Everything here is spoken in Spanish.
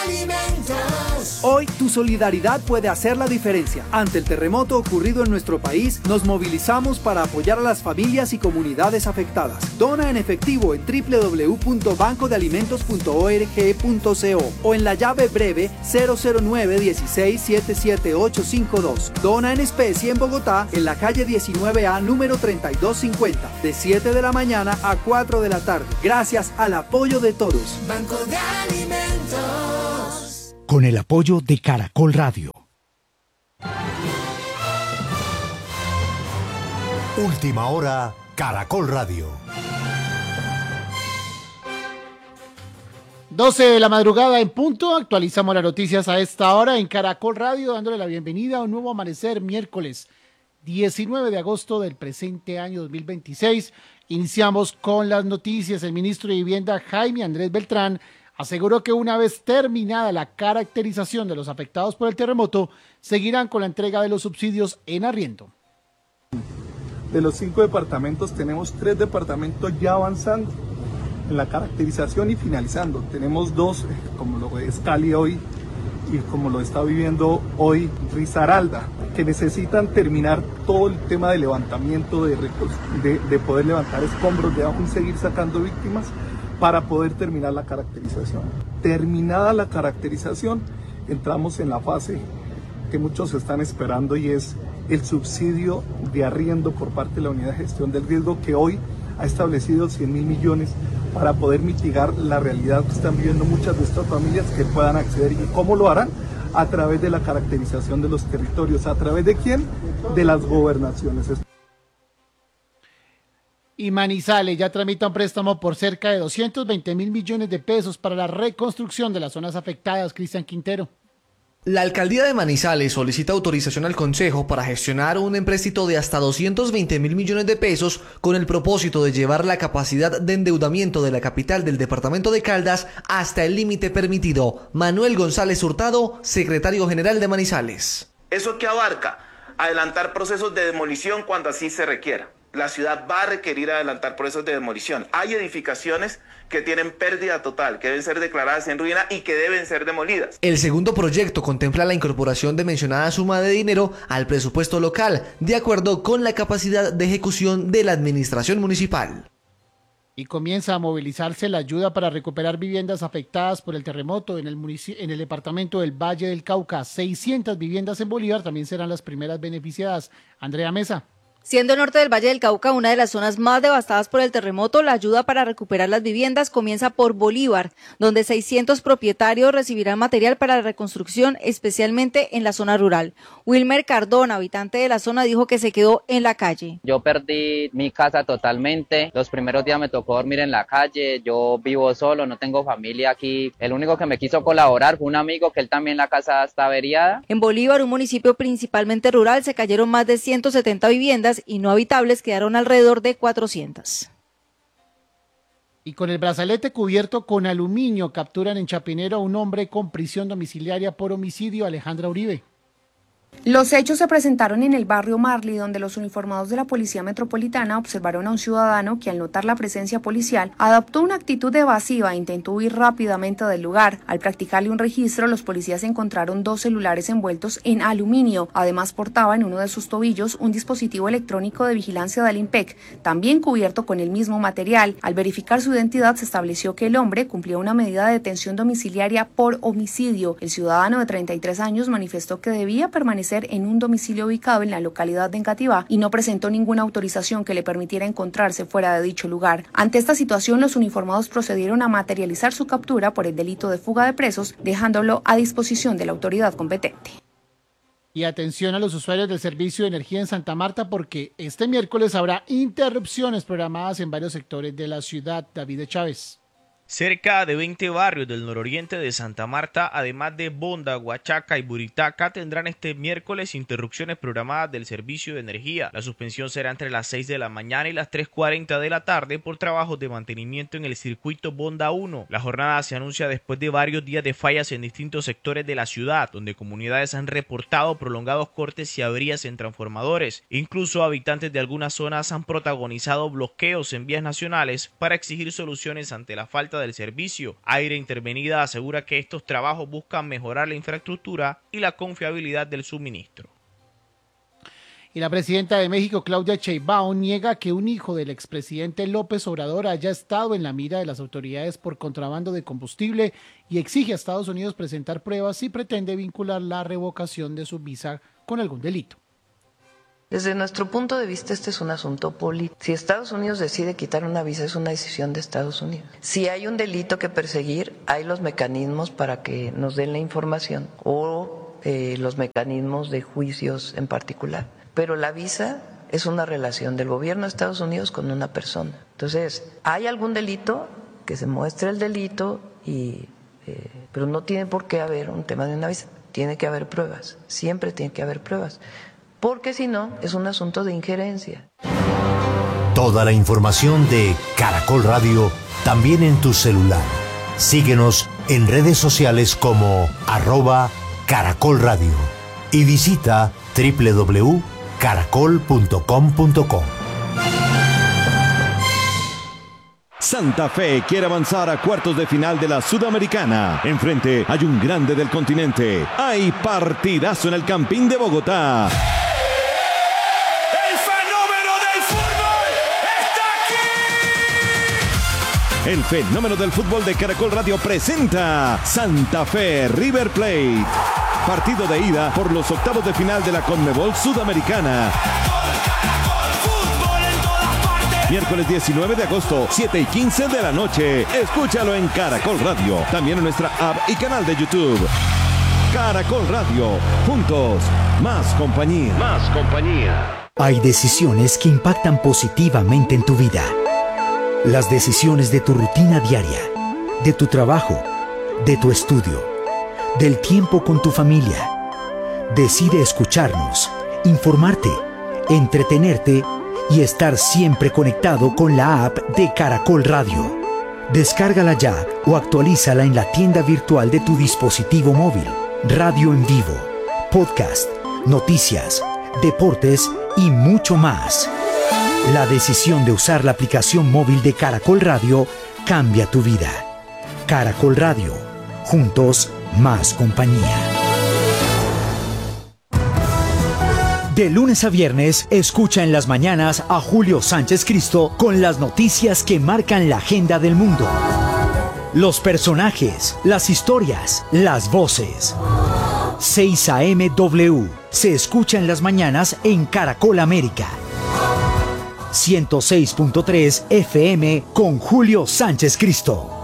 Hoy tu solidaridad puede hacer la diferencia. Ante el terremoto ocurrido en nuestro país, nos movilizamos para apoyar a las familias y comunidades afectadas. Dona en efectivo en www.bancodealimentos.org.co o en la llave breve 009-16-77852. Dona en especie en Bogotá, en la calle 19A, número 3250, de 7 de la mañana a 4 de la tarde. Gracias al apoyo de todos. Banco de Alimentos. Con el apoyo de Caracol Radio. Última hora, Caracol Radio. 12 de la madrugada en punto, actualizamos las noticias a esta hora en Caracol Radio, dándole la bienvenida a un nuevo amanecer, miércoles 19 de agosto del presente año 2026. Iniciamos con las noticias. El ministro de Vivienda, Jaime Andrés Beltrán, aseguró que una vez terminada la caracterización de los afectados por el terremoto, seguirán con la entrega de los subsidios en arriendo. De los 5 departamentos, tenemos 3 departamentos ya avanzando en la caracterización y finalizando. Tenemos 2, como lo es Cali hoy y como lo está viviendo hoy Risaralda, que necesitan terminar todo el tema de levantamiento, de poder levantar escombros de abajo y seguir sacando víctimas, para poder terminar la caracterización. Terminada la caracterización, entramos en la fase que muchos están esperando y es el subsidio de arriendo por parte de la Unidad de Gestión del Riesgo, que hoy ha establecido 100.000 millones para poder mitigar la realidad que están viviendo muchas de estas familias, que puedan acceder. ¿Y cómo lo harán? A través de la caracterización de los territorios. ¿A través de quién? De las gobernaciones. Y Manizales ya tramita un préstamo por cerca de 220.000 millones de pesos para la reconstrucción de las zonas afectadas. Cristian Quintero. La alcaldía de Manizales solicita autorización al Consejo para gestionar un empréstito de hasta 220.000 millones de pesos con el propósito de llevar la capacidad de endeudamiento de la capital del departamento de Caldas hasta el límite permitido. Manuel González Hurtado, secretario general de Manizales. ¿Eso qué abarca? Adelantar procesos de demolición cuando así se requiera. La ciudad va a requerir adelantar procesos de demolición. Hay edificaciones que tienen pérdida total, que deben ser declaradas en ruina y que deben ser demolidas. El segundo proyecto contempla la incorporación de mencionada suma de dinero al presupuesto local, de acuerdo con la capacidad de ejecución de la administración municipal. Y comienza a movilizarse la ayuda para recuperar viviendas afectadas por el terremoto en el departamento del Valle del Cauca. 600 viviendas en Bolívar también serán las primeras beneficiadas. Andrea Mesa. Siendo el norte del Valle del Cauca una de las zonas más devastadas por el terremoto, la ayuda para recuperar las viviendas comienza por Bolívar, donde 600 propietarios recibirán material para la reconstrucción, especialmente en la zona rural. Wilmer Cardona, habitante de la zona, dijo que se quedó en la calle. Yo perdí mi casa totalmente. Los primeros días me tocó dormir en la calle. Yo vivo solo, no tengo familia aquí. El único que me quiso colaborar fue un amigo, que él también la casa está averiada. En Bolívar, un municipio principalmente rural, se cayeron más de 170 viviendas y no habitables quedaron alrededor de 400. Y con el brazalete cubierto con aluminio capturan en Chapinero a un hombre con prisión domiciliaria por homicidio. Alejandra Uribe. Los hechos se presentaron en el barrio Marley, donde los uniformados de la Policía Metropolitana observaron a un ciudadano que, al notar la presencia policial, adoptó una actitud evasiva e intentó huir rápidamente del lugar. Al practicarle un registro, los policías encontraron 2 celulares envueltos en aluminio. Además, portaba en uno de sus tobillos un dispositivo electrónico de vigilancia del IMPEC, también cubierto con el mismo material. Al verificar su identidad, se estableció que el hombre cumplía una medida de detención domiciliaria por homicidio. El ciudadano de 33 años manifestó que debía permanecer en un domicilio ubicado en la localidad de Engativá y no presentó ninguna autorización que le permitiera encontrarse fuera de dicho lugar. Ante esta situación, los uniformados procedieron a materializar su captura por el delito de fuga de presos, dejándolo a disposición de la autoridad competente. Y atención a los usuarios del servicio de energía en Santa Marta, porque este miércoles habrá interrupciones programadas en varios sectores de la ciudad. David Chávez. Cerca de 20 barrios del nororiente de Santa Marta, además de Bonda, Huachaca y Buritaca, tendrán este miércoles interrupciones programadas del servicio de energía. La suspensión será entre las 6 de la mañana y las 3:40 de la tarde por trabajos de mantenimiento en el circuito Bonda 1. La jornada se anuncia después de varios días de fallas en distintos sectores de la ciudad, donde comunidades han reportado prolongados cortes y averías en transformadores. Incluso habitantes de algunas zonas han protagonizado bloqueos en vías nacionales para exigir soluciones ante la falta del servicio. Aire Intervenida asegura que estos trabajos buscan mejorar la infraestructura y la confiabilidad del suministro. Y la presidenta de México, Claudia Sheinbaum, niega que un hijo del expresidente López Obrador haya estado en la mira de las autoridades por contrabando de combustible y exige a Estados Unidos presentar pruebas si pretende vincular la revocación de su visa con algún delito. Desde nuestro punto de vista, este es un asunto político. Si Estados Unidos decide quitar una visa, es una decisión de Estados Unidos. Si hay un delito que perseguir, hay los mecanismos para que nos den la información o los mecanismos de juicios en particular. Pero la visa es una relación del gobierno de Estados Unidos con una persona. Entonces, hay algún delito, que se muestre el delito, pero no tiene por qué haber un tema de una visa. Tiene que haber pruebas, siempre tiene que haber pruebas, porque si no, es un asunto de injerencia. Toda la información de Caracol Radio también en tu celular. Síguenos en redes sociales como @Caracol Radio y visita www.caracol.com.co. Santa Fe quiere avanzar a cuartos de final de la Sudamericana. Enfrente hay un grande del continente. Hay partidazo en el Campín de Bogotá. ¡El fenómeno del fútbol está aquí! El fenómeno del fútbol de Caracol Radio presenta Santa Fe River Plate. Partido de ida por los octavos de final de la Conmebol Sudamericana. Miércoles 19 de agosto, 7:15 de la noche. Escúchalo en Caracol Radio. También en nuestra app y canal de YouTube. Caracol Radio. Juntos, más compañía. Más compañía. Hay decisiones que impactan positivamente en tu vida. Las decisiones de tu rutina diaria, de tu trabajo, de tu estudio, del tiempo con tu familia. Decide escucharnos, informarte, entretenerte y estar siempre conectado con la app de Caracol Radio. Descárgala ya o actualízala en la tienda virtual de tu dispositivo móvil. Radio en vivo, podcast, noticias, deportes y mucho más. La decisión de usar la aplicación móvil de Caracol Radio cambia tu vida. Caracol Radio. Juntos, más compañía. De lunes a viernes, escucha en las mañanas a Julio Sánchez Cristo con las noticias que marcan la agenda del mundo. Los personajes, las historias, las voces. 6 AM W se escucha en las mañanas en Caracol América. 106.3 FM con Julio Sánchez Cristo.